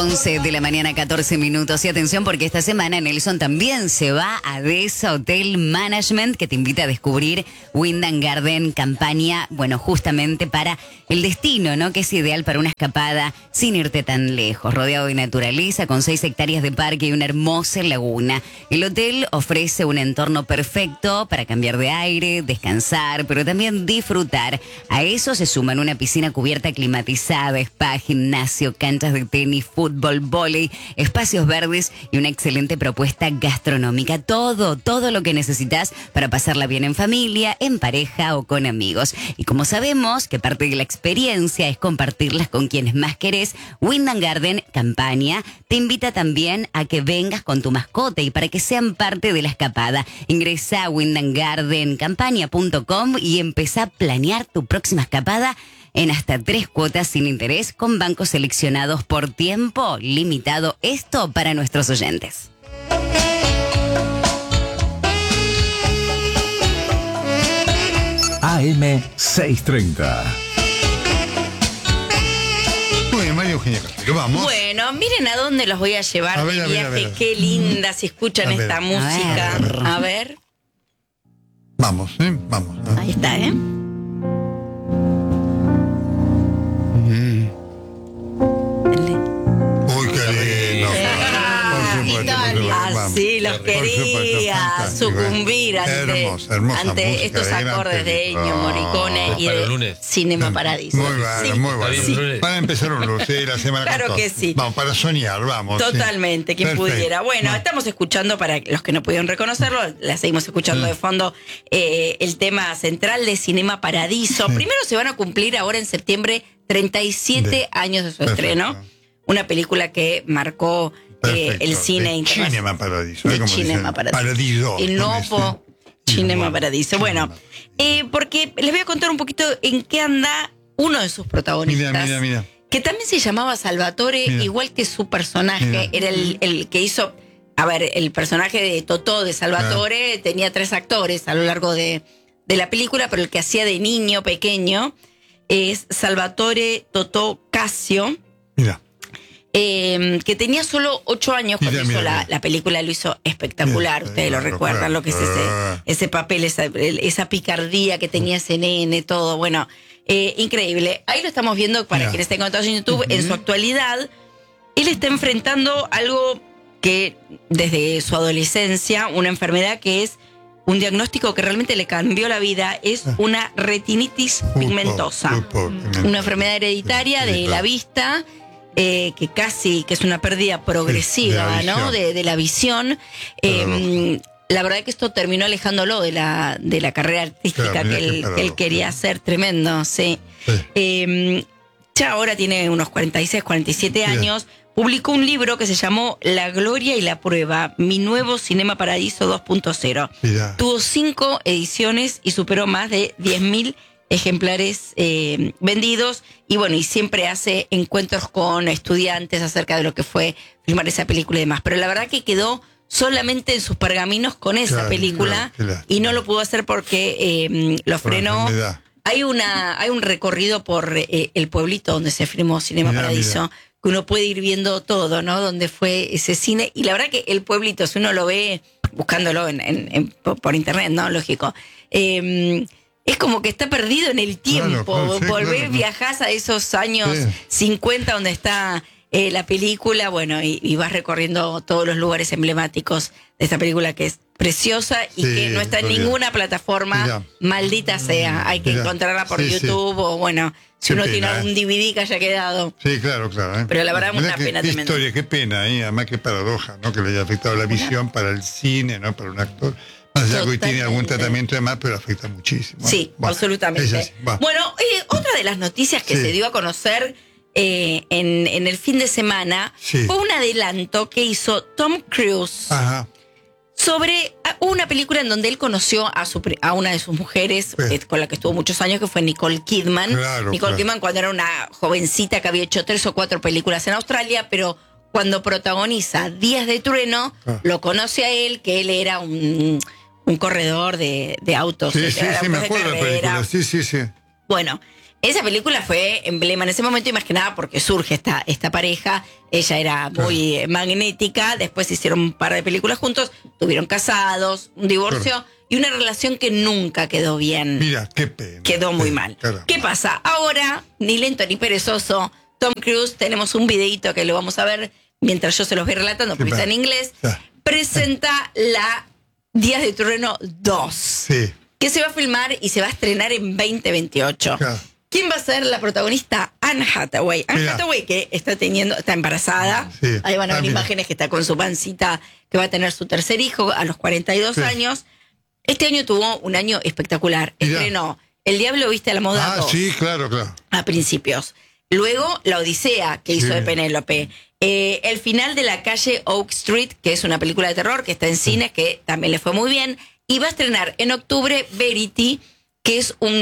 11 de la mañana, 14 minutos. Y atención, porque esta semana Nelson también se va a Deza Hotel Management, que te invita a descubrir Wyndham Garden Campania, bueno, justamente para el destino, ¿no? Que es ideal para una escapada sin irte tan lejos, rodeado de naturaleza, con 6 hectáreas de parque y una hermosa laguna. El hotel ofrece un entorno perfecto para cambiar de aire, descansar, pero también disfrutar. A eso se suman una piscina cubierta climatizada, spa, gimnasio, canchas de tenis, fútbol, vóley, espacios verdes y una excelente propuesta gastronómica. Todo lo que necesitas para pasarla bien en familia, en pareja o con amigos. Y como sabemos que parte de la experiencia es compartirlas con quienes más querés, Wyndham Garden Campania te invita también a que vengas con tu mascota y para que sean parte de la escapada. Ingresa a wyndhamgardencampania.com y empezá a planear tu próxima escapada en hasta 3 cuotas sin interés con bancos seleccionados por tiempo limitado. Esto para nuestros oyentes. AM 630. Muy bien, María Eugenia Castillo, vamos. Bueno, miren a dónde los voy a llevar A ver, de a ver, viaje. a ver. Qué linda si escuchan A ver. esta música. A ver. Vamos, vamos. Ahí está, ¿eh? Uy, qué lindo. Por supuesto, Así los quería sucumbir ante estos acordes de Ennio Morricone y de Cinema Paradiso. Muy bueno, Sí. muy bueno. Sí. Para empezar un lunes, la semana Claro con que todo. sí. Vamos, para soñar, vamos. Totalmente, quien Perfecto. pudiera. Bueno, Va. estamos escuchando, para los que no pudieron reconocerlo, la seguimos escuchando de fondo, el tema central de Cinema Paradiso. Primero se van a cumplir ahora en septiembre 37 años de su estreno. Una película que marcó el cine internacional. Cinema Paradiso. El Cinema Paradiso. El nuevo Cinema Paradiso. Bueno, porque les voy a contar un poquito en qué anda uno de sus protagonistas. Mira. Que también se llamaba Salvatore, igual que su personaje. Mira. Era el que hizo. A ver, el personaje de Totò de Salvatore tenía 3 actores a lo largo de la película, pero el que hacía de niño pequeño es Salvatore Totò Casio. Mira. Que tenía solo 8 años cuando hizo Mira. la película, lo hizo espectacular. Mira, Ustedes lo recuerdan, lo que es ese papel, esa picardía que tenía ese nene, todo. Bueno, increíble. Ahí lo estamos viendo para quienes estén conectados en YouTube. En su actualidad, él está enfrentando algo que desde su adolescencia, una enfermedad que es un diagnóstico que realmente le cambió la vida, es una retinitis pigmentosa. Una enfermedad hereditaria de la vista. Que es una pérdida progresiva, de la ¿no? De la visión. La verdad que esto terminó alejándolo de la carrera artística Claro, que él quería hacer, tremendo, sí. Ya ahora tiene unos 46, 47 años. Publicó un libro que se llamó La Gloria y la Prueba, Mi Nuevo Cinema Paradiso 2.0. Tuvo 5 ediciones y superó más de 10.000 ejemplares vendidos, y bueno, y siempre hace encuentros con estudiantes acerca de lo que fue filmar esa película y demás, pero la verdad que quedó solamente en sus pergaminos con esa película, y no lo pudo hacer porque lo frenó. Hay un recorrido por el pueblito donde se filmó Cinema Paradiso, que uno puede ir viendo todo, ¿no? Donde fue ese cine, y la verdad que el pueblito, si uno lo ve buscándolo por internet, ¿no? Lógico. Es como que está perdido en el tiempo. Volvés, viajás a esos años 50 donde está la película, bueno, y vas recorriendo todos los lugares emblemáticos de esta película, que es preciosa y que no está en ninguna plataforma, maldita sea. Hay que encontrarla por YouTube o bueno, si uno tiene algún DVD que haya quedado. Sí, claro. Pero la verdad es una pena qué tremenda. historia, qué pena, además qué paradoja, ¿no? Que le haya afectado la visión para el cine, ¿no? Para un actor. Más allá que hoy tiene algún tratamiento de más, pero afecta muchísimo. Sí, absolutamente. Bueno, otra de las noticias que se dio a conocer en el fin de semana fue un adelanto que hizo Tom Cruise sobre una película en donde él conoció a una de sus mujeres con la que estuvo muchos años, que fue Nicole Kidman. Nicole Kidman, cuando era una jovencita que había hecho 3 o 4 películas en Australia, pero cuando protagoniza Días de Trueno, lo conoce a él, que él era un corredor de autos. Sí, me acuerdo de la película. Sí. Bueno, esa película fue emblema en ese momento, y más que nada porque surge esta pareja. Ella era muy magnética, después hicieron un par de películas juntos, estuvieron casados, un divorcio y una relación que nunca quedó bien. Mira, qué pena. Quedó muy mal. Caramba. ¿Qué pasa? Ahora, ni lento ni perezoso, Tom Cruise, tenemos un videito que lo vamos a ver mientras yo se los voy relatando, porque está en inglés, presenta la Días de Trueno 2, que se va a filmar y se va a estrenar en 2028. Claro. ¿Quién va a ser la protagonista? Anne Hathaway. Anne Hathaway, que está embarazada. Sí. Ahí van a ver imágenes que está con su pancita, que va a tener su tercer hijo a los 42 años. Este año tuvo un año espectacular. Estrenó El Diablo Viste a la Moda 2. Sí, claro. A principios. Luego La Odisea, que hizo de Penélope. El final de La Calle Oak Street, que es una película de terror que está en cines, que también le fue muy bien. Y va a estrenar en octubre Verity, que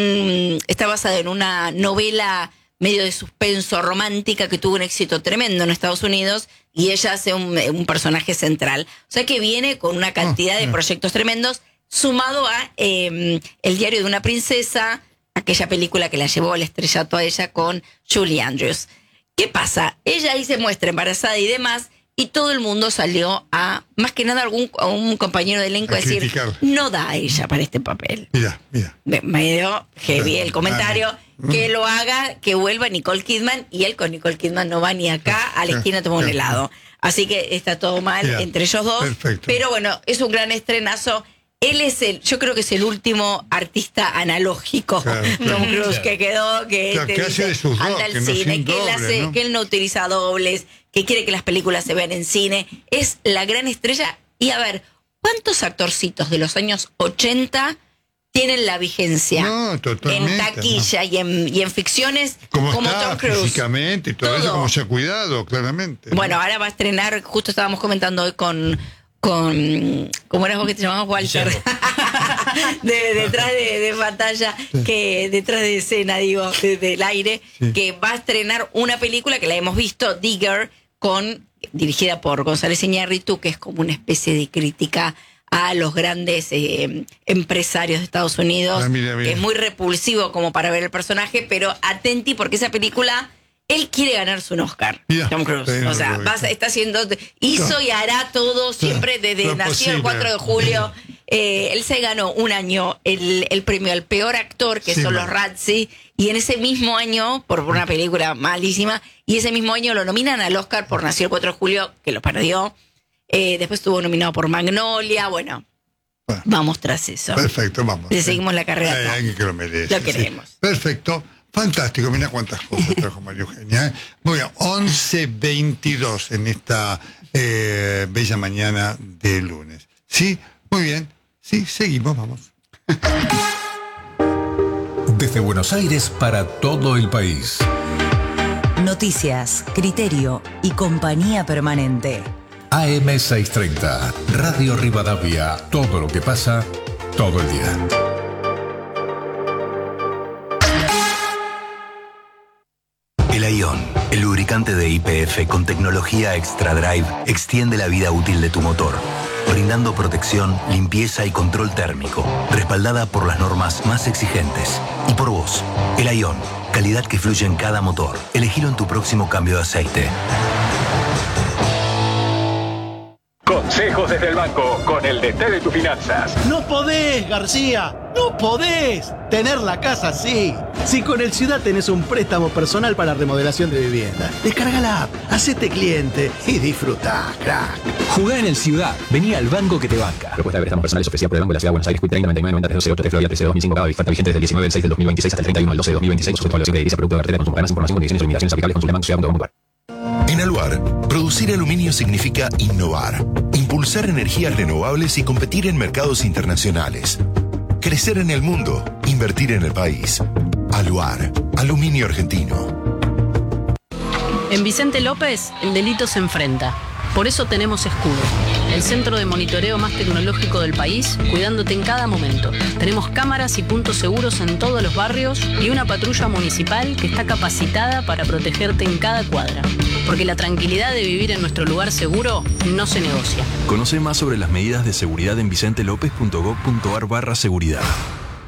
está basada en una novela medio de suspenso romántica que tuvo un éxito tremendo en Estados Unidos, y ella hace un personaje central. O sea que viene con una cantidad de proyectos tremendos, sumado a El Diario de una Princesa, aquella película que la llevó al estrellato a ella con Julie Andrews. ¿Qué pasa? Ella ahí se muestra embarazada y demás, y todo el mundo salió más que nada a un compañero de elenco a decir, criticar. No da a ella para este papel. Mira. Me dio heavy el comentario, que lo haga, que vuelva Nicole Kidman, y él con Nicole Kidman no va ni acá a la esquina a tomar un helado. Así que está todo mal entre ellos dos. Perfecto. Pero bueno, es un gran estrenazo. Él yo creo que es el último artista analógico, Tom Cruise, que quedó, que anda al cine, que él no utiliza dobles, que quiere que las películas se vean en cine. Es la gran estrella. Y a ver, ¿cuántos actorcitos de los años 80 tienen la vigencia en taquilla y en ficciones como Tom Cruise? Físicamente y todo eso, como se ha cuidado, claramente. Bueno, ahora va a estrenar, justo estábamos comentando hoy con ¿cómo eras vos que te llamabas, Walter? Detrás de pantalla, que detrás de escena, digo, del aire, que va a estrenar una película que la hemos visto, Digger, dirigida por González Iñárritu, que es como una especie de crítica a los grandes empresarios de Estados Unidos, que es muy repulsivo como para ver el personaje, pero atenti porque esa película... Él quiere ganarse un Oscar, Tom Cruise. O sea, hizo y hará todo siempre desde nació el 4 de julio. Él se ganó un año el premio al peor actor, que son los Razzie, y en ese mismo año, por una película malísima, y ese mismo año lo nominan al Oscar por Nació el 4 de julio, que lo perdió. Después estuvo nominado por Magnolia. Bueno, vamos tras eso. Perfecto, vamos. Le seguimos la carrera. Alguien que lo merece. Lo queremos. Perfecto. Fantástico, mira cuántas cosas trajo María Eugenia. Bueno, 11:22 en esta bella mañana de lunes. Sí, muy bien. Sí, seguimos, vamos. Desde Buenos Aires para todo el país. Noticias, criterio y compañía permanente. AM630, Radio Rivadavia. Todo lo que pasa, todo el día. El Ion, el lubricante de YPF con tecnología Extra Drive, extiende la vida útil de tu motor, brindando protección, limpieza y control térmico, respaldada por las normas más exigentes. Y por vos, el Ion, calidad que fluye en cada motor. Elegilo en tu próximo cambio de aceite. Consejos desde el banco con el DT de tus finanzas. No podés, García, no podés tener la casa así. Si con el Ciudad tenés un préstamo personal para remodelación de vivienda, descarga la app, hacete cliente y disfrutá, crack. Jugá en el Ciudad, vení al banco que te banca. Propuesta de préstamos personales ofrecida por el Banco de la Ciudad de Buenos Aires, Quit 30 99 90 308 Florida 13 2005 cada falta vigente desde el 19 del 6 del 2026 hasta el 31 del 12 del 2026, sujeto a evaluación de divisa, producto de cartera de consumo, ganas, información, condiciones y limitaciones aplicables, consulta banco.ciudad.com.ar. En Aluar, producir aluminio significa innovar, impulsar energías renovables y competir en mercados internacionales. Crecer en el mundo, invertir en el país. Aluar, aluminio argentino. En Vicente López, el delito se enfrenta. Por eso tenemos Escudo, el centro de monitoreo más tecnológico del país, cuidándote en cada momento. Tenemos cámaras y puntos seguros en todos los barrios y una patrulla municipal que está capacitada para protegerte en cada cuadra. Porque la tranquilidad de vivir en nuestro lugar seguro no se negocia. Conoce más sobre las medidas de seguridad en vicentelopez.gov.ar/seguridad.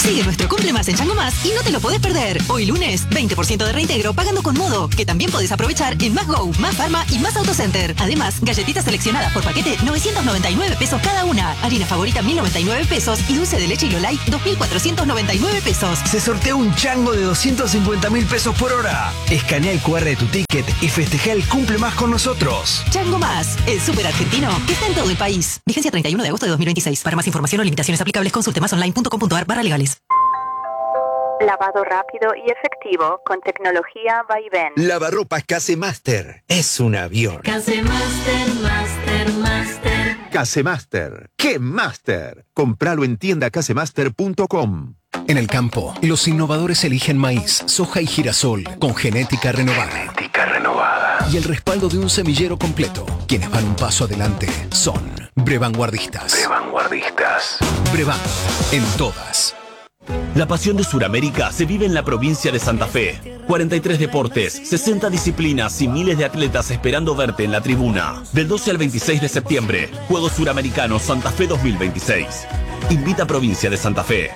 Sigue nuestro Cumple Más en Chango Más y no te lo podés perder. Hoy lunes, 20% de reintegro pagando con Modo, que también podés aprovechar en Más Go, Más Pharma y Más Autocenter. Además, galletitas seleccionadas por paquete, 999 pesos cada una. Harina favorita, 1.099 pesos. Y dulce de leche Lolay, 2.499 pesos. Se sortea un chango de 250.000 pesos por hora. Escanea el QR de tu ticket y festeja el Cumple Más con nosotros. Chango Más, el súper argentino que está en todo el país. Vigencia 31 de agosto de 2026. Para más información o limitaciones aplicables, consulte másonline.com.ar/legales. Lavado rápido y efectivo con tecnología Vaivén. Lavarropas Casemaster. Es un avión. Casemaster, Master. Casemaster. ¡Qué Master! Compralo en tiendacasemaster.com. En el campo, los innovadores eligen maíz, soja y girasol con genética renovada. Y el respaldo de un semillero completo. Quienes van un paso adelante son Brevanguardistas. Brevan, en todas. La pasión de Sudamérica se vive en la provincia de Santa Fe. 43 deportes, 60 disciplinas y miles de atletas esperando verte en la tribuna. Del 12 al 26 de septiembre, Juegos Suramericanos Santa Fe 2026. Invita Provincia de Santa Fe.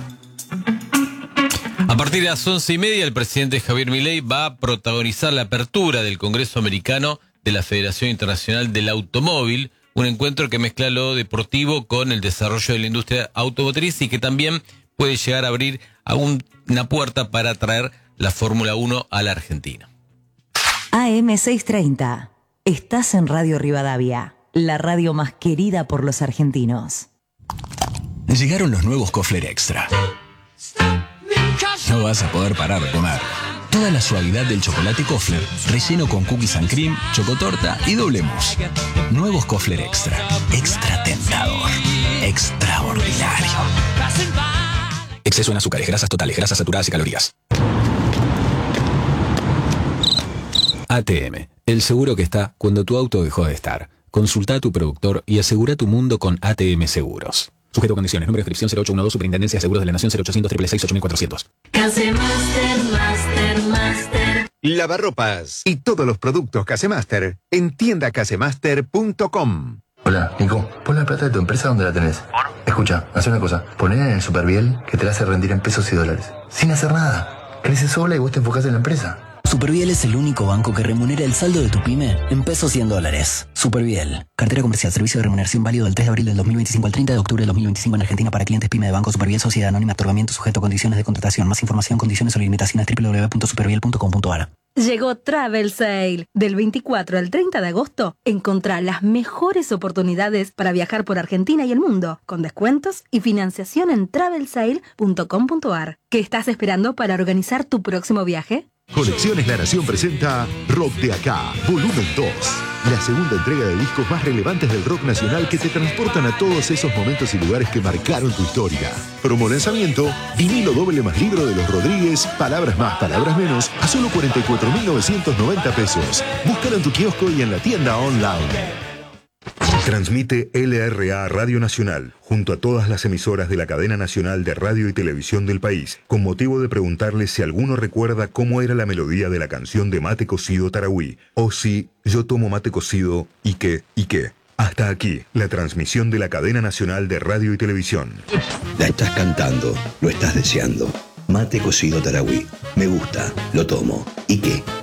A partir de las 11:30, el presidente Javier Milei va a protagonizar la apertura del Congreso Americano de la Federación Internacional del Automóvil, un encuentro que mezcla lo deportivo con el desarrollo de la industria automotriz y que también puede llegar a abrir una puerta para traer la Fórmula 1 a la Argentina. AM630. Estás en Radio Rivadavia, la radio más querida por los argentinos. Llegaron los nuevos Kofler Extra. No vas a poder parar de comer. Toda la suavidad del chocolate Kofler, relleno con cookies and cream, chocotorta y doble mousse. Nuevos Kofler Extra. Extra tentador. Extraordinario. Exceso en azúcares, grasas totales, grasas saturadas y calorías. ATM, el seguro que está cuando tu auto dejó de estar. Consulta a tu productor y asegura tu mundo con ATM Seguros. Sujeto a condiciones. Número de inscripción 0812, Superintendencia de Seguros de la Nación 0800 666 8400. Casemaster. Lavarropas y todos los productos Casemaster en tiendacasemaster.com. Hola, Nico, pon la plata de tu empresa donde la tenés. Escucha, haz una cosa, ponela en el Superviel que te la hace rendir en pesos y dólares. Sin hacer nada. Crece sola y vos te enfocás en la empresa. Superviel es el único banco que remunera el saldo de tu pyme en pesos y en dólares. Superviel. Cartera comercial. Servicio de remuneración válido del 3 de abril del 2025 al 30 de octubre del 2025 en Argentina para clientes pyme de Banco Superviel Sociedad Anónima. Otorgamiento sujeto a condiciones de contratación. Más información, condiciones o limitaciones www.superviel.com.ar. Llegó Travel Sale. Del 24 al 30 de agosto, encontrá las mejores oportunidades para viajar por Argentina y el mundo, con descuentos y financiación en travelsale.com.ar. ¿Qué estás esperando para organizar tu próximo viaje? Colecciones La Nación presenta Rock de Acá, volumen 2. La segunda entrega de discos más relevantes del rock nacional que te transportan a todos esos momentos y lugares que marcaron tu historia. Promo lanzamiento, vinilo doble más libro de los Rodríguez, palabras más, palabras menos, a solo 44.990 pesos. Búscalo en tu kiosco y en la tienda online. Transmite LRA Radio Nacional, junto a todas las emisoras de la cadena nacional de radio y televisión del país, con motivo de preguntarles si alguno recuerda cómo era la melodía de la canción de Mate Cocido Tarahui, o si yo tomo mate cocido y qué. Hasta aquí, la transmisión de la cadena nacional de radio y televisión. La estás cantando, lo estás deseando. Mate Cocido Tarahui. Me gusta, lo tomo. ¿Y qué?